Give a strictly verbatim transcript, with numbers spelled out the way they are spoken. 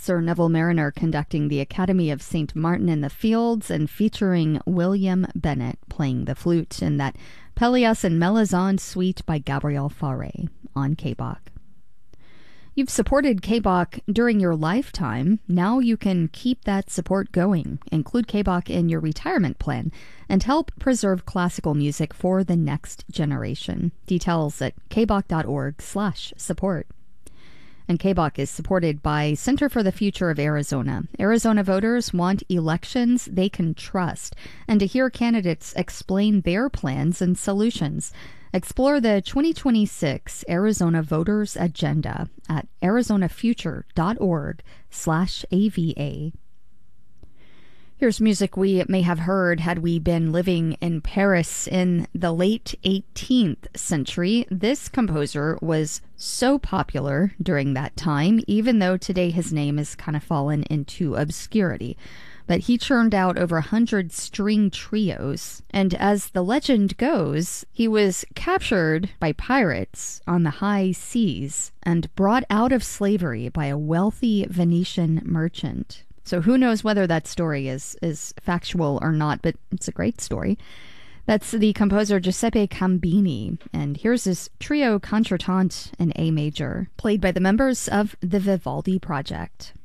Sir Neville Mariner conducting the Academy of Saint Martin in the Fields and featuring William Bennett playing the flute in that Pelléas and Melisande suite by Gabriel Fauré on K B O C. You've supported K B O C during your lifetime. Now you can keep that support going, include K B O C in your retirement plan, and help preserve classical music for the next generation. Details at kboc.org slash support. And K B O C is supported by Center for the Future of Arizona. Arizona voters want elections they can trust, and to hear candidates explain their plans and solutions. Explore the twenty twenty-six Arizona Voters Agenda at arizonafuture.org slash AVA. Here's music we may have heard had we been living in Paris in the late eighteenth century. This composer was so popular during that time, even though today his name has kind of fallen into obscurity. But he churned out over a hundred string trios, and as the legend goes, he was captured by pirates on the high seas and brought out of slavery by a wealthy Venetian merchant. So who knows whether that story is, is factual or not, but it's a great story. That's the composer Giuseppe Cambini, and here's his trio concertante in A major, played by the members of the Vivaldi Project.